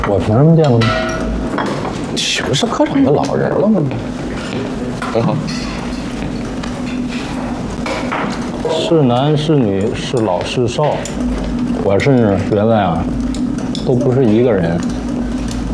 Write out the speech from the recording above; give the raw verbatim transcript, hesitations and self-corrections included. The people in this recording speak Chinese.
我凭什么见过呢？岂不是科场的老人了吗？ 很好。 是男是女是老是少，我是原来啊，都不是一个人。